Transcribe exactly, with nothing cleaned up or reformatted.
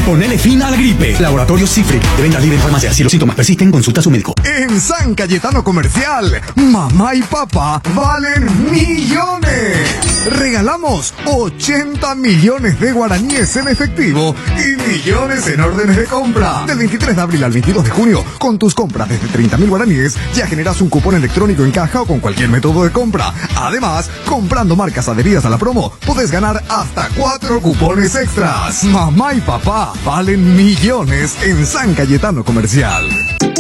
Ponele fin a la gripe. Laboratorio Cifre. De venta libre en farmacia. Si los síntomas persisten, consulta a su médico. En San Cayetano Comercial, mamá y papá valen millones. Regalamos ochenta millones de guaraníes en efectivo y millones en órdenes de compra. Del veintitrés de abril al veintidós de junio, con tus compras desde treinta mil guaraníes, ya generas un cupón electrónico en caja o con cualquier método de compra. Además, comprando marcas adheridas a la promo, podés ganar hasta cuatro cupones extras. Mamá y papá valen millones en San Cayetano Comercial.